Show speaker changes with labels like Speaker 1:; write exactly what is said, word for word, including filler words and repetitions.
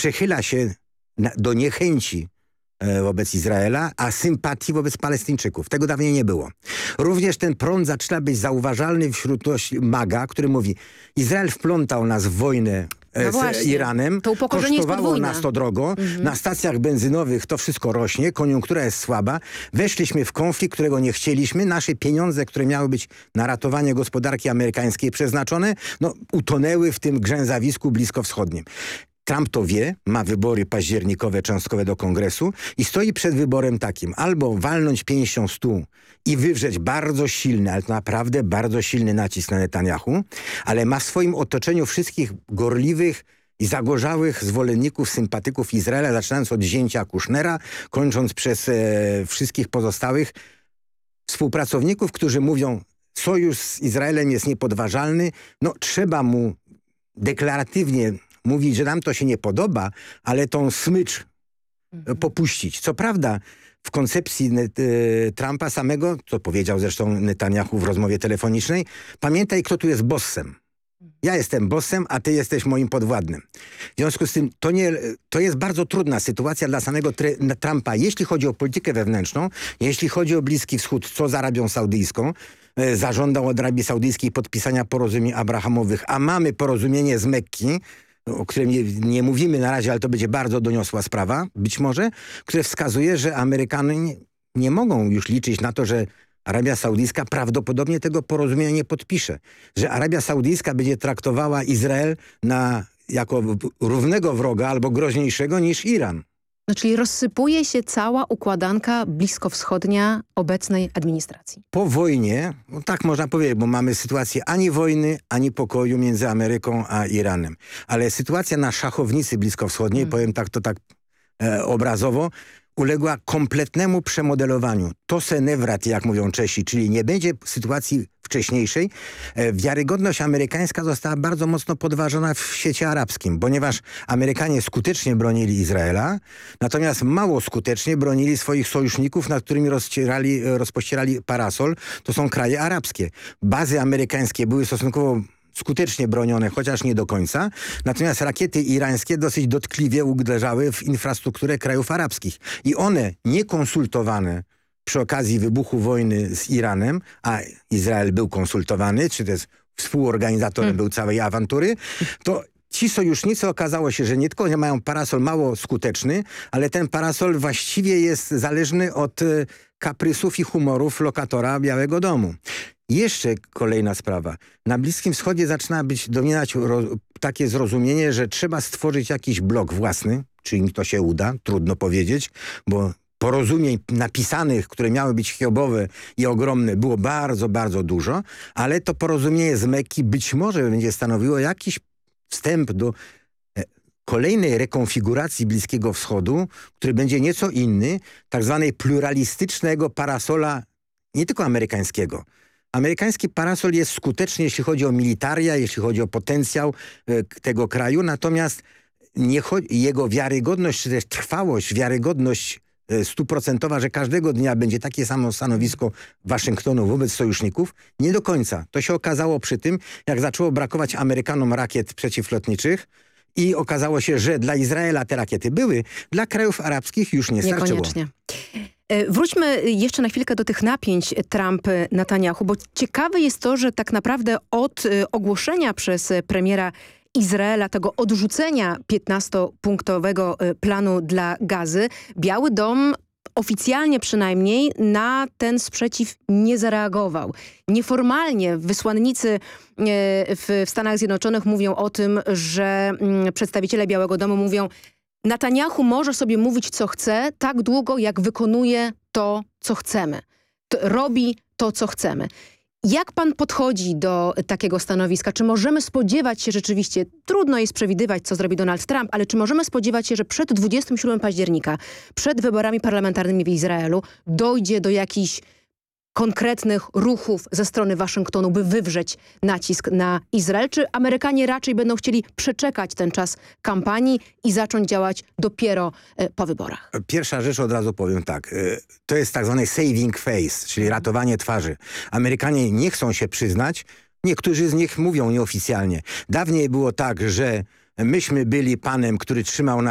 Speaker 1: przechyla się na, do niechęci wobec Izraela, a sympatii wobec Palestyńczyków. Tego dawniej nie było. Również ten prąd zaczyna być zauważalny wśród MAGA, który mówi, Izrael wplątał nas w wojnę
Speaker 2: no
Speaker 1: z
Speaker 2: właśnie.
Speaker 1: Iranem,
Speaker 2: to
Speaker 1: kosztowało nas to drogo, mhm. na stacjach benzynowych to wszystko rośnie, koniunktura jest słaba, weszliśmy w konflikt, którego nie chcieliśmy, nasze pieniądze, które miały być na ratowanie gospodarki amerykańskiej przeznaczone, no utonęły w tym grzęzawisku bliskowschodnim. Trump to wie, ma wybory październikowe, cząstkowe do kongresu i stoi przed wyborem takim. Albo walnąć pięścią stół i wywrzeć bardzo silny, ale to naprawdę bardzo silny nacisk na Netanyahu, ale ma w swoim otoczeniu wszystkich gorliwych i zagorzałych zwolenników, sympatyków Izraela, zaczynając od zięcia Kushnera, kończąc przez e, wszystkich pozostałych współpracowników, którzy mówią, sojusz z Izraelem jest niepodważalny, no trzeba mu deklaratywnie mówić, że nam to się nie podoba, ale tą smycz mhm. popuścić. Co prawda w koncepcji y, Trumpa samego, co powiedział zresztą Netanyahu w rozmowie telefonicznej, pamiętaj, kto tu jest bossem. Ja jestem bossem, a ty jesteś moim podwładnym. W związku z tym to, nie, to jest bardzo trudna sytuacja dla samego Trumpa, jeśli chodzi o politykę wewnętrzną, jeśli chodzi o Bliski Wschód, co z Arabią Saudyjską. Y, zażądał od Arabii Saudyjskiej podpisania porozumień abrahamowych, a mamy porozumienie z Mekki, o którym nie, nie mówimy na razie, ale to będzie bardzo doniosła sprawa, być może, które wskazuje, że Amerykanie nie, nie mogą już liczyć na to, że Arabia Saudyjska prawdopodobnie tego porozumienia nie podpisze. Że Arabia Saudyjska będzie traktowała Izrael na, jako równego wroga albo groźniejszego niż Iran.
Speaker 2: No, czyli rozsypuje się cała układanka bliskowschodnia obecnej administracji.
Speaker 1: Po wojnie, no tak można powiedzieć, bo mamy sytuację ani wojny, ani pokoju między Ameryką a Iranem. Ale sytuacja na szachownicy bliskowschodniej, hmm. powiem tak to tak e, obrazowo, uległa kompletnemu przemodelowaniu. To se nevrat, jak mówią Czesi, czyli nie będzie sytuacji wcześniejszej. E, wiarygodność amerykańska została bardzo mocno podważona w świecie arabskim, ponieważ Amerykanie skutecznie bronili Izraela, natomiast mało skutecznie bronili swoich sojuszników, nad którymi rozcierali, rozpościerali parasol. To są kraje arabskie. Bazy amerykańskie były stosunkowo skutecznie bronione, chociaż nie do końca. Natomiast rakiety irańskie dosyć dotkliwie uderzały w infrastrukturę krajów arabskich. I one, niekonsultowane przy okazji wybuchu wojny z Iranem, a Izrael był konsultowany, czy też współorganizatorem hmm. był całej awantury, to ci sojusznicy okazało się, że nie tylko nie mają parasol mało skuteczny, ale ten parasol właściwie jest zależny od y, kaprysów i humorów lokatora Białego Domu. Jeszcze kolejna sprawa. Na Bliskim Wschodzie zaczyna być dominować takie zrozumienie, że trzeba stworzyć jakiś blok własny, czy im to się uda, trudno powiedzieć, bo porozumień napisanych, które miały być hiobowe i ogromne, było bardzo, bardzo dużo, ale to porozumienie z Mekki być może będzie stanowiło jakiś wstęp do kolejnej rekonfiguracji Bliskiego Wschodu, który będzie nieco inny, tak zwanej pluralistycznego parasola, nie tylko amerykańskiego. Amerykański parasol jest skuteczny, jeśli chodzi o militaria, jeśli chodzi o potencjał e, tego kraju, natomiast nie jego wiarygodność, czy też trwałość, wiarygodność e, stuprocentowa, że każdego dnia będzie takie samo stanowisko Waszyngtonu wobec sojuszników, nie do końca. To się okazało przy tym, jak zaczęło brakować Amerykanom rakiet przeciwlotniczych i okazało się, że dla Izraela te rakiety były, dla krajów arabskich już nie starczyło.
Speaker 2: Niekoniecznie. Wróćmy jeszcze na chwilkę do tych napięć Trump-Netanyahu, bo ciekawe jest to, że tak naprawdę od ogłoszenia przez premiera Izraela tego odrzucenia piętnastopunktowego planu dla Gazy, Biały Dom oficjalnie przynajmniej na ten sprzeciw nie zareagował. Nieformalnie wysłannicy w Stanach Zjednoczonych mówią o tym, że przedstawiciele Białego Domu mówią, Netanyahu może sobie mówić, co chce, tak długo, jak wykonuje to, co chcemy. To robi to, co chcemy. Jak pan podchodzi do takiego stanowiska? Czy możemy spodziewać się rzeczywiście, trudno jest przewidywać, co zrobi Donald Trump, ale czy możemy spodziewać się, że przed dwudziestego siódmego października, przed wyborami parlamentarnymi w Izraelu, dojdzie do jakichś konkretnych ruchów ze strony Waszyngtonu, by wywrzeć nacisk na Izrael? Czy Amerykanie raczej będą chcieli przeczekać ten czas kampanii i zacząć działać dopiero e, po wyborach?
Speaker 1: Pierwsza rzecz, od razu powiem tak. To jest tak zwany saving face, czyli ratowanie twarzy. Amerykanie nie chcą się przyznać, niektórzy z nich mówią nieoficjalnie. Dawniej było tak, że myśmy byli panem, który trzymał nas